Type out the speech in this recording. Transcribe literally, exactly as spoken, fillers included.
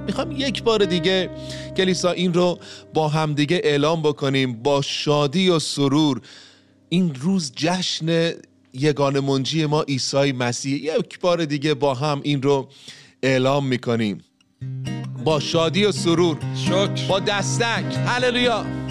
میخوام یک بار دیگه کلیسا این رو با هم دیگه اعلام بکنیم، با شادی و سرور این روز جشن یگانه منجی ما عیسی مسیح. یک بار دیگه با هم این رو اعلام میکنیم با شادی و سرور، شکر، با دستک. هللویا.